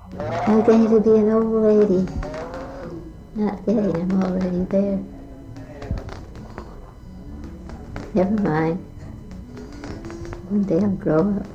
I'm going to be an old lady. Not getting, I'm already there. Never mind. One day I'll grow up.